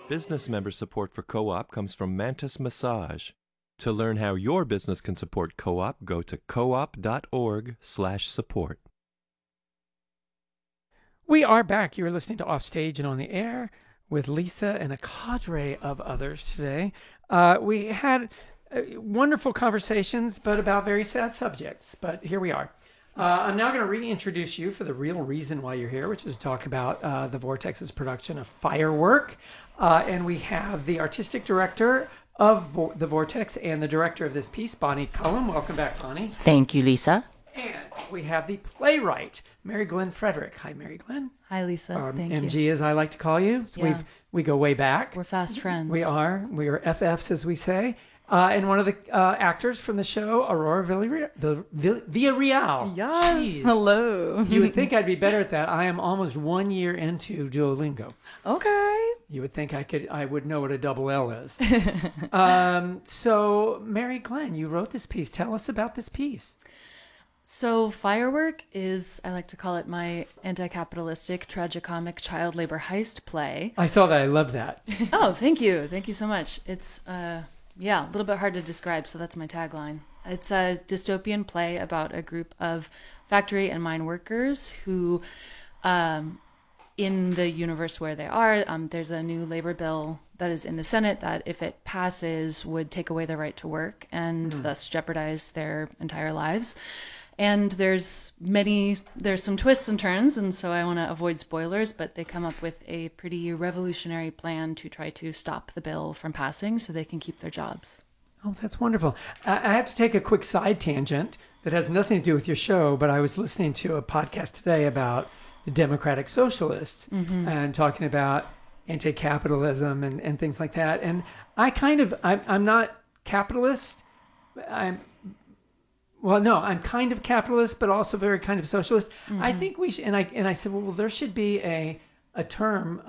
Business member support for Co-op comes from Mantis Massage. To learn how your business can support Co-op, go to coop.org/support. We are back. You're listening to Offstage and On the Air with Lisa and a cadre of others today. We had wonderful conversations, but about very sad subjects. But here we are. I'm now going to reintroduce you for the real reason why you're here, which is to talk about the Vortex's production of Firework. And we have the artistic director of the Vortex and the director of this piece, Bonnie Cullum. Welcome back, Bonnie. Thank you, Lisa. And we have the playwright, Mary Glenn Frederick. Hi, Mary Glenn. Hi, Lisa. Thank MG, you. as I like to call you. So Yeah. we go way back. We're fast friends. We are. We are FFs, as we say. And one of the actors from the show, Aurora Villarreal. Yes. Jeez. Hello. You would think I'd be better at that. I am almost 1 year into Duolingo. Okay. You would think I would know what a double L is. So, Mary Glenn, you wrote this piece. Tell us about this piece. So Firework is, I like to call it, my anti-capitalistic tragicomic child labor heist play. I saw that. I love that. Oh, thank you. Thank you so much. It's, a little bit hard to describe, so that's my tagline. It's a dystopian play about a group of factory and mine workers who, in the universe where they are, there's a new labor bill that is in the Senate that, if it passes, would take away their right to work and thus jeopardize their entire lives. And there's some twists and turns, and so I want to avoid spoilers, but they come up with a pretty revolutionary plan to try to stop the bill from passing so they can keep their jobs. Oh, that's wonderful. I have to take a quick side tangent that has nothing to do with your show, but I was listening to a podcast today about the Democratic Socialists and talking about anti-capitalism and things like that. And I'm not capitalist. I'm kind of capitalist, but also very kind of socialist. I think we should, and I said, well, there should be a term.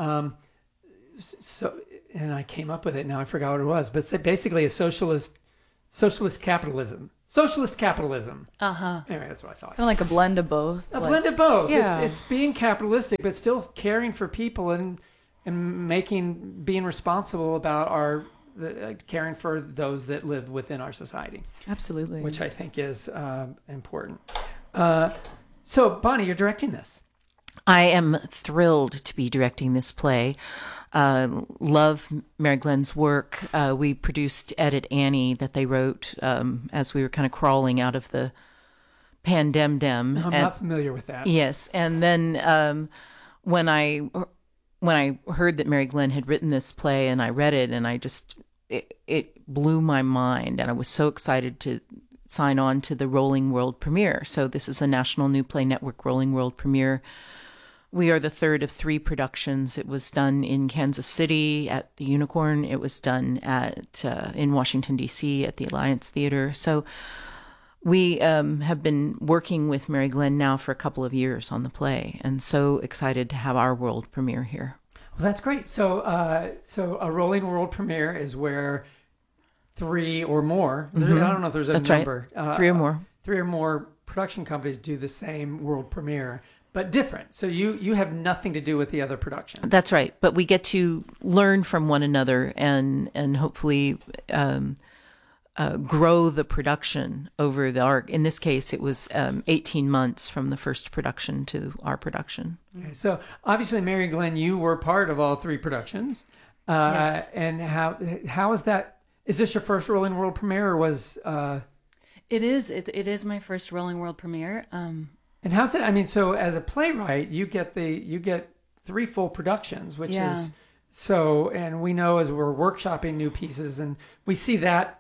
And I came up with it. Now I forgot what it was, but it's basically a socialist capitalism. Socialist capitalism. Anyway, that's what I thought. Kind of like a blend of both. Blend of both. Yeah. It's being capitalistic, but still caring for people and being responsible about caring for those that live within our society. Absolutely. Which I think is important. So, Bonnie, you're directing this. I am thrilled to be directing this play. Love Mary Glenn's work. We produced Edit Annie that they wrote as we were kind of crawling out of the pandemdem. I'm not familiar with that. Yes. And then when I heard that Mary Glenn had written this play and I read it, and it blew my mind, and I was so excited to sign on to the Rolling World premiere. So this is a National New Play Network Rolling World premiere. We are the third of 3 productions. It was done in Kansas City at the Unicorn. It was done in Washington, D.C. at the Alliance Theater. So we have been working with Mary Glenn now for a couple of years on the play, and so excited to have our world premiere here. Well, that's great. So a rolling world premiere is where 3 or more, I don't know if there's a That's number. Right. 3 or more. 3 or more production companies do the same world premiere, but different. So you have nothing to do with the other production. That's right. But we get to learn from one another and hopefully grow the production over the arc. In this case, it was 18 months from the first production to our production. Okay, so obviously, Mary Glenn, you were part of all 3 productions. Yes. And how is that? Is this your first Rolling World premiere, or was? It is. It is my first Rolling World premiere. And how's that? I mean, so as a playwright, you get 3 full productions, which is so. And we know as we're workshopping new pieces, and we see that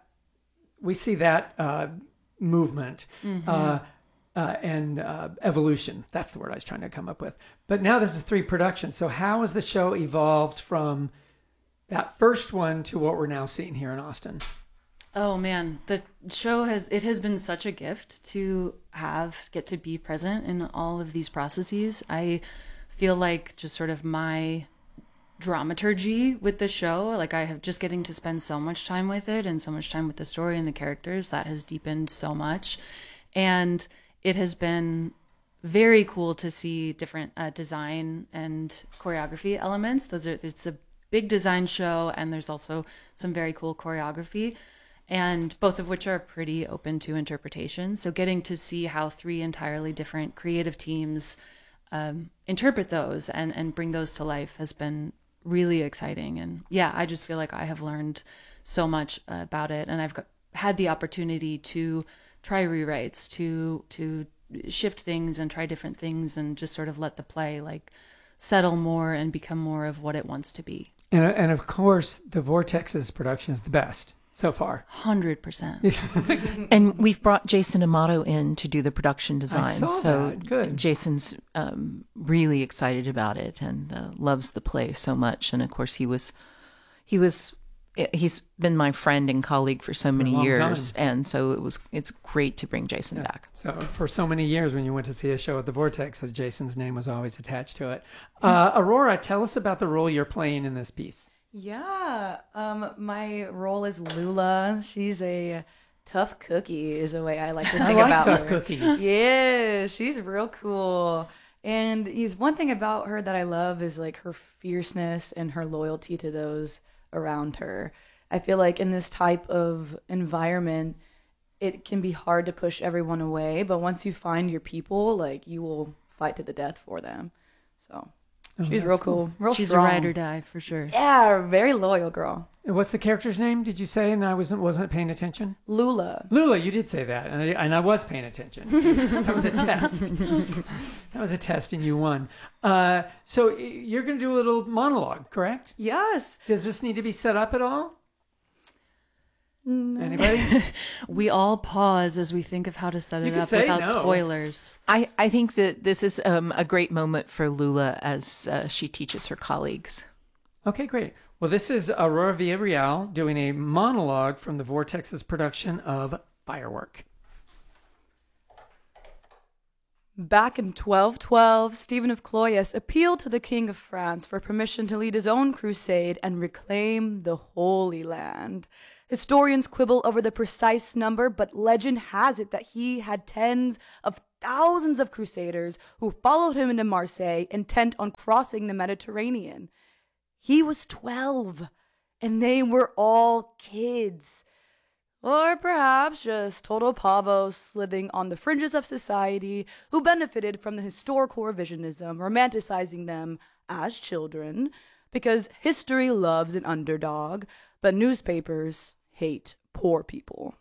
movement and evolution. That's the word I was trying to come up with. But now this is 3 productions. So how has the show evolved from that first one to what we're now seeing here in Austin? Oh man, the show has been such a gift to get to be present in all of these processes. I feel like just sort of my dramaturgy with the show, like I have just getting to spend so much time with it and so much time with the story and the characters, that has deepened so much. And it has been very cool to see different design and choreography elements. It's a big design show, and there's also some very cool choreography, and both of which are pretty open to interpretation. So getting to see how 3 entirely different creative teams interpret those and bring those to life has been really exciting. And yeah, I just feel like I have learned so much about it, and I've had the opportunity to try rewrites, to shift things and try different things, and just sort of let the play like settle more and become more of what it wants to be. And of course, the Vortex's production is the best so far. 100%. And we've brought Jason Amato in to do the production design. saw so that. Good. Jason's really excited about it and loves the play so much. And of course, he's been my friend and colleague for so many long years, time. and so it's great to bring Jason back. So for so many years, when you went to see a show at the Vortex, Jason's name was always attached to it. Aurora, tell us about the role you're playing in this piece. Yeah. My role is Lula. She's a tough cookie, is the way I like to think I like about tough her. cookies. Yeah, she's real cool. And one thing about her that I love is like her fierceness and her loyalty to those around her. I feel like in this type of environment, it can be hard to push everyone away, but once you find your people, like you will fight to the death for them. So she's real cool. Real She's strong. a ride or die for sure. Yeah, very loyal girl. And what's the character's name? Did you say? And I wasn't paying attention. Lula. Lula, you did say that, and I was paying attention. That was a test. That was a test, and you won. So you're going to do a little monologue, correct? Yes. Does this need to be set up at all? No. Anybody? We all pause as we think of how to set You it can up say without no. spoilers. I think that this is a great moment for Lula as she teaches her colleagues. Okay, great. Well, this is Aurora Villarreal doing a monologue from the Vortex's production of Firework. Back in 1212, Stephen of Cloyes appealed to the King of France for permission to lead his own crusade and reclaim the Holy Land. Historians quibble over the precise number, but legend has it that he had tens of thousands of crusaders who followed him into Marseille, intent on crossing the Mediterranean. He was 12, and they were all kids. Or perhaps just total pavos living on the fringes of society who benefited from the historical revisionism, romanticizing them as children, because history loves an underdog, but newspapers hate poor people.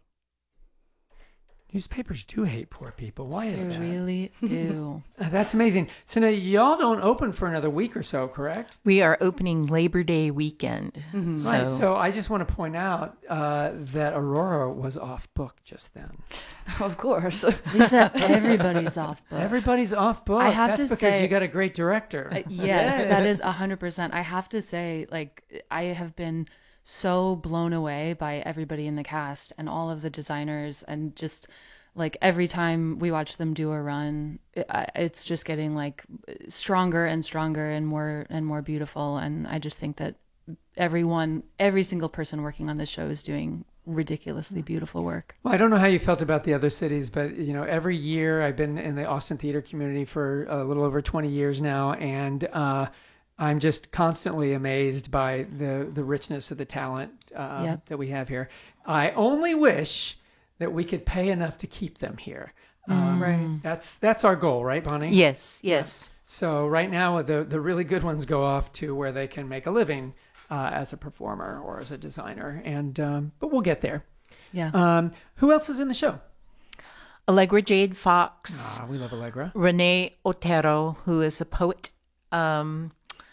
Newspapers do hate poor people. Why is They that? really do. That's amazing. So now y'all don't open for another week or so, correct? We are opening Labor Day weekend. So, Right. So I just want to point out that Aurora was off book just then. Of course. Lisa, everybody's off book. Everybody's off book. I have That's to because say- you got a great director. Yes, that is 100%. I have to say, like, I have been so blown away by everybody in the cast and all of the designers, and just like every time we watch them do a run, it's just getting like stronger and stronger and more beautiful. And I just think that every single person working on this show is doing ridiculously beautiful work. Well, I don't know how you felt about the other cities, but every year I've been in the Austin theater community for a little over 20 years now, and I'm just constantly amazed by the richness of the talent Yep. that we have here. I only wish that we could pay enough to keep them here. Right. That's our goal, right, Bonnie? yes. So right now, the really good ones go off to where they can make a living as a performer or as a designer, and but we'll get there. Yeah. Who else is in the show? Allegra Jade Fox, We love Allegra. Renee Otero, who is a poet, and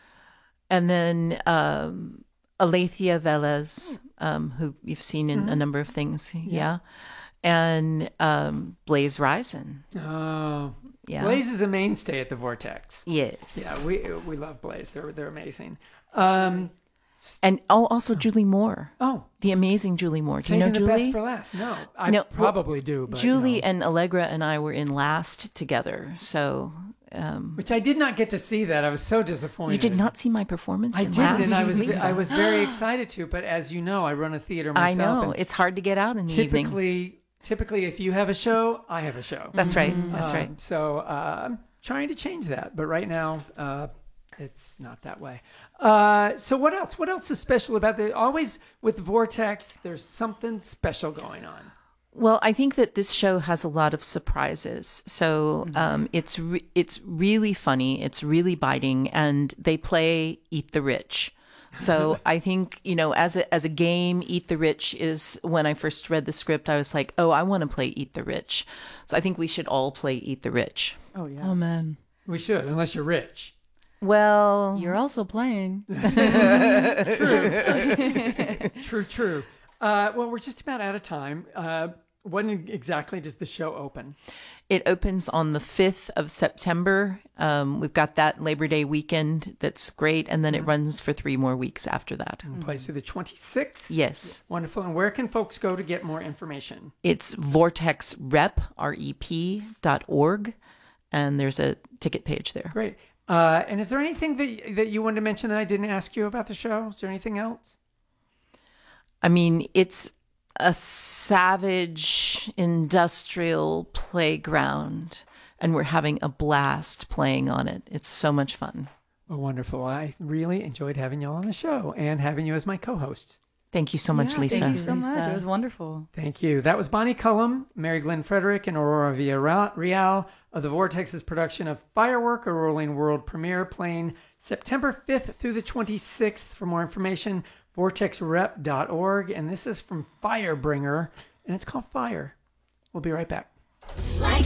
then Alethea Velez, who you've seen in a number of things. Yeah. And Blaze Risen. Oh, Yeah. Blaze is a mainstay at the Vortex. Yes. Yeah, we love Blaze. They're amazing. And also Julie Moore, Oh, the amazing Julie Moore. Do you know saving the best Julie? for last. No, I No, well, probably do. But Julie no. and Allegra and I were in Last together. So Which I did not get to see that. I was so disappointed. you did not see my performance I in didn't, and Last? I was very excited to. But as you know, I run a theater myself. I know. and It's hard to get out in the evening. typically, if you have a show, I have a show. That's right. That's right. So I'm trying to change that, but right now, It's not that way. So what else? What else is special about the? Always with Vortex, there's something special going on. Well, I think that this show has a lot of surprises. So it's really funny. It's really biting, and they play Eat the Rich. So I think, as a game, Eat the Rich is, when I first read the script, I was like, oh, I want to play Eat the Rich. So I think we should all play Eat the Rich. Oh, yeah. Oh, man. We should, unless you're rich. Well, You're also playing. True. Well, we're just about out of time. When exactly does the show open? it opens on the 5th of September. We've got that Labor Day weekend. That's great. And then it runs for 3 more weeks after that. Plays through the 26th? Yes. Wonderful. And where can folks go to get more information? It's vortexrep, REP.org. And there's a ticket page there. Great. And is there anything that you wanted to mention that I didn't ask you about the show? Is there anything else? I mean, it's a savage industrial playground, and we're having a blast playing on it. It's so much fun. Oh, wonderful. I really enjoyed having you all on the show and having you as my co-host. Thank you so much, Lisa. Thank you so Lisa. much. It was wonderful. Thank you. That was Bonnie Cullum, Mary Glenn Frederick, and Aurora Villarreal of the Vortex's production of Firework, a rolling world premiere playing September 5th through the 26th. For more information, vortexrep.org. And this is from Firebringer, and it's called Fire. We'll be right back. Like